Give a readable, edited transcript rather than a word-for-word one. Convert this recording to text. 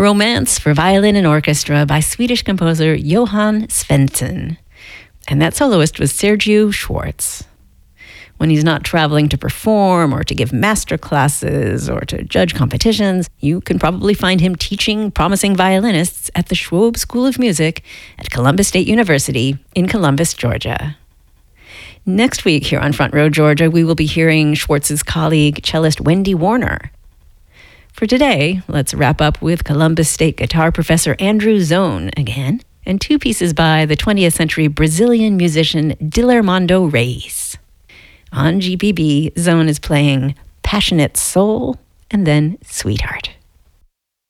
Romance for Violin and Orchestra by Swedish composer Johann Svensson. And that soloist was Sergiu Schwartz. When he's not traveling to perform or to give master classes or to judge competitions, you can probably find him teaching promising violinists at the Schwob School of Music at Columbus State University in Columbus, Georgia. Next week here on Front Row Georgia, we will be hearing Schwartz's colleague, cellist Wendy Warner. For today, let's wrap up with Columbus State guitar professor Andrew Zone again, and two pieces by the 20th century Brazilian musician Dilermando Reis. On GPB, Zone is playing Passionate Soul and then Sweetheart.